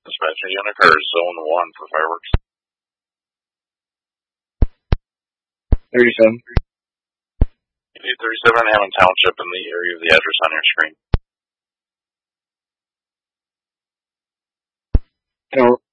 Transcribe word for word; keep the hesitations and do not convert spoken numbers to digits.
Dispatcher unit cars, zone one for fireworks. thirty-seven. eight thirty-seven Hammond Township in the area of the address on your screen. No.